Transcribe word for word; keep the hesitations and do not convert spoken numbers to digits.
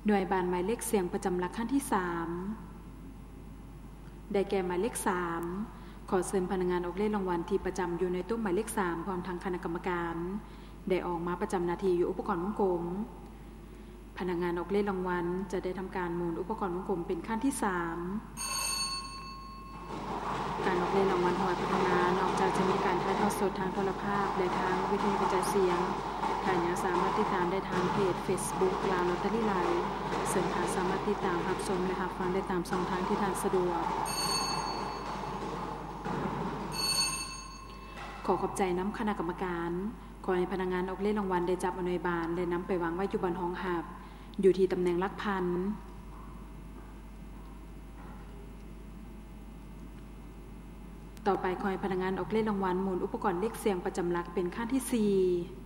หน่วยบานหมายเลขเสียงประจำหลักขั้นที่สามได้แก่หมายเลขสามขอเชิญพนักงานออกเลขรางวัลที่ประจำอยู่ในตู้หมายเลขสามพร้อมทางคณะกรรมการได้ออกมาประจำหน้าที่อยู่อุปกรณ์วงกลมพนักงานออกเลขรางวัลจะได้ทำการหมุนอุปกรณ์วงกลมเป็นขั้นที่สามการออกเลขรางวัลหวยพัฒนานอกจากจะมีการถ่ายทอดสดทางโทรภาพและทางวิทยุกระจายเสียงท่านยังสามารถติดตามได้ทางเพจ Facebook ลาวลอตเตอรี่ไลฟ์ซึ่งท่านสามารถติดตามรับชมและรับฟังได้ตามช่องทางที่ท่านสะดวกขอขอบใจน้ำคณะกรรมการขอให้พนักงานออกเลขรางวัลได้จับเอาหน่วยบานและนำไปวางไว้อยู่บนห้องหับอยู่ที่ตำแหน่งหลักพันต่อไปขอให้พนักงานออกเลขรางวัลหมุนอุปกรณ์เลขเสียงประจำหลักเป็นขั้นที่สี่